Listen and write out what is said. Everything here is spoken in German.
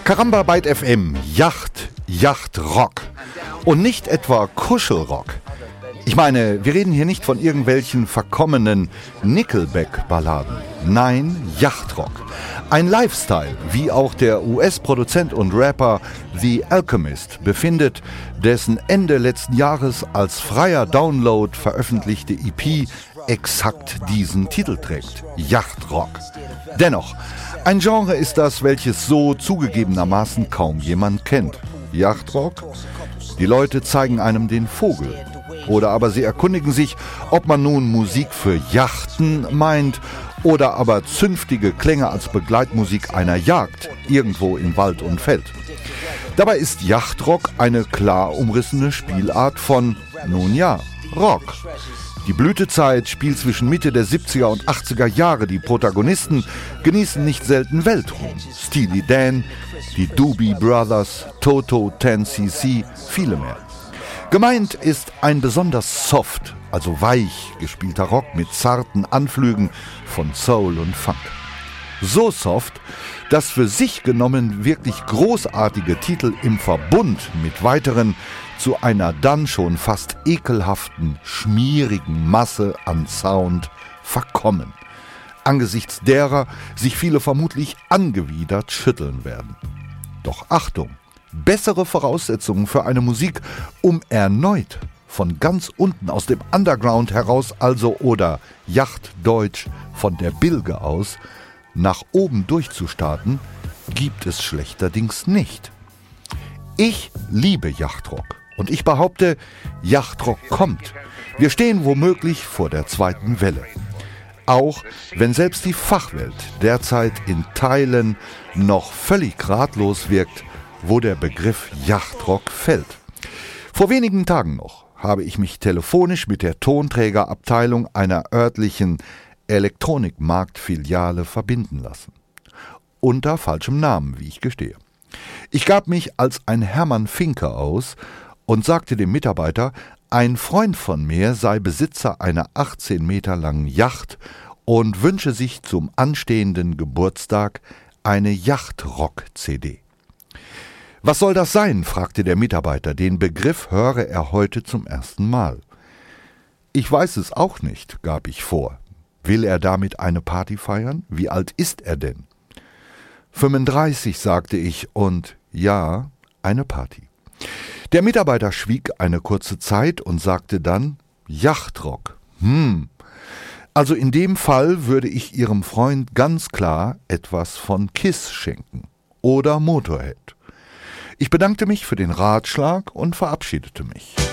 Caramba Byte FM, Yacht, Rock. Und nicht etwa Kuschelrock. Ich meine, wir reden hier nicht von irgendwelchen verkommenen Nickelback-Balladen. Nein, Yachtrock. Ein Lifestyle, wie auch der US-Produzent und Rapper The Alchemist befindet, dessen Ende letzten Jahres als freier Download veröffentlichte EP exakt diesen Titel trägt: Yachtrock. Dennoch, ein Genre ist das, welches so zugegebenermaßen kaum jemand kennt. Yachtrock? Die Leute zeigen einem den Vogel. Oder aber sie erkundigen sich, ob man nun Musik für Yachten meint oder aber zünftige Klänge als Begleitmusik einer Jagd irgendwo in Wald und Feld. Dabei ist Yachtrock eine klar umrissene Spielart von, nun ja, Rock. Die Blütezeit spielt zwischen Mitte der 70er und 80er Jahre. Die Protagonisten genießen nicht selten Weltruhm. Steely Dan, die Doobie Brothers, Toto, 10cc, viele mehr. Gemeint ist ein besonders soft, also weich gespielter Rock mit zarten Anflügen von Soul und Funk. So soft, dass für sich genommen wirklich großartige Titel im Verbund mit weiteren zu einer dann schon fast ekelhaften, schmierigen Masse an Sound verkommen, angesichts derer sich viele vermutlich angewidert schütteln werden. Doch Achtung! Bessere Voraussetzungen für eine Musik, um erneut von ganz unten aus dem Underground heraus oder Yachtdeutsch von der Bilge aus nach oben durchzustarten, gibt es schlechterdings nicht. Ich liebe Yachtrock und ich behaupte, Yachtrock kommt. Wir stehen womöglich vor der zweiten Welle. Auch wenn selbst die Fachwelt derzeit in Teilen noch völlig ratlos wirkt, wo der Begriff Yachtrock fällt. Vor wenigen Tagen noch habe ich mich telefonisch mit der Tonträgerabteilung einer örtlichen Elektronikmarktfiliale verbinden lassen. Unter falschem Namen, wie ich gestehe. Ich gab mich als ein Hermann Finke aus und sagte dem Mitarbeiter, ein Freund von mir sei Besitzer einer 18 Meter langen Yacht und wünsche sich zum anstehenden Geburtstag eine Yachtrock-CD. Was soll das sein? Fragte der Mitarbeiter. Den Begriff höre er heute zum ersten Mal. Ich weiß es auch nicht, gab ich vor. Will er damit eine Party feiern? Wie alt ist er denn? 35, sagte ich, und ja, eine Party. Der Mitarbeiter schwieg eine kurze Zeit und sagte dann, Yachtrock. Also in dem Fall würde ich Ihrem Freund ganz klar etwas von Kiss schenken. Oder Motorhead. Ich bedankte mich für den Ratschlag und verabschiedete mich.